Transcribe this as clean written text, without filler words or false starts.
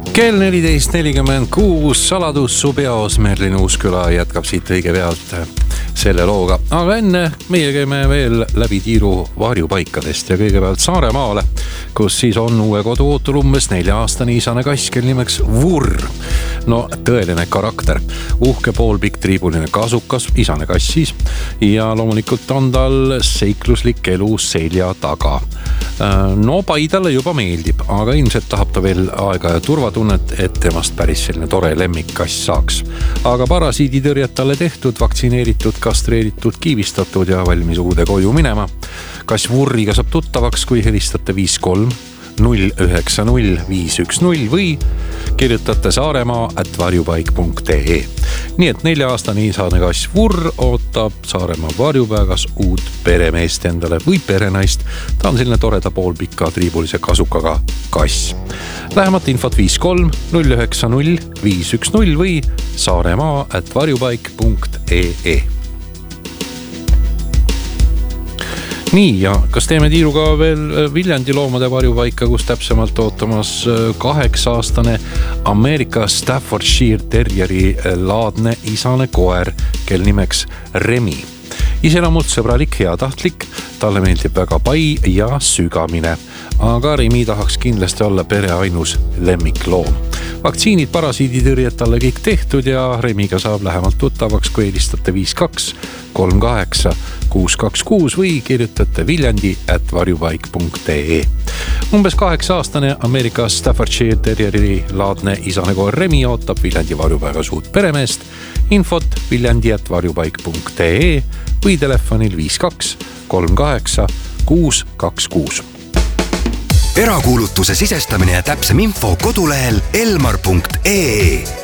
Kell 14.46, saladus su peos, Merlin Uusküla jätkab siit õige pealt selle looga. Aga enne meie käime veel läbi tiiru varjupaikadest ja kõigepealt Saaremaale, kus siis on uue kodu ootul umbes 4-aastane isane kass, kel nimeks Vurr. No tõeline karakter, uhke poolpikk triibuline kasukas, isane kass siis, ja loomulikult on tal seikluslik elu selja taga. No Paidale juba meeldib, aga ilmselt tahab ta veel aega ja turvatunnet, et temast päris selline tore lemmikkass saaks. Aga parasiiditõrjet talle tehtud, vaktsineeritud, kastreeritud, kiivistatud ja valmis uude koju minema. Kass Vurriga saab tuttavaks, kui helistate 53 090 510 või kirjutate saaremaa@varjupaik.ee. Nii et 4-aastane isane kass Vurr ootab Saaremaa varjupaigas uut peremeest endale või perenaist. Ta on selline toreda poolpika triibulise kasukaga kass. Lähemat infot 53 090 510 või saaremaa@varjupaik.ee. Nii, ja kas teeme tiiruga veel Viljandi loomade varjupaika, kus täpsemalt ootamas 8-aastane Ameerika Staffordshire Terrieri laadne isane koer, kel nimeks Remi. Iseloomult sõbralik, heatahtlik, talle meeldib väga pai ja sügamine, aga Remi tahaks kindlasti olla pere ainus lemmikloom. Vaktsiinid, parasiiditõrjet talle kõik tehtud ja Remiga saab lähemalt tuttavaks, kui helistate 52 38 626 või kirjutate viljandi@varjupaik.ee. Umbes 8-aastane Ameerika Staffordshire Terrieri laadne isane koer Remi ootab Viljandi varjupaigas uut peremeest. Infot viljandi@varjupaik.ee või telefonil 52 38 626. Erakuulutuse sisestamine ja täpsem info kodulehel elmar.ee.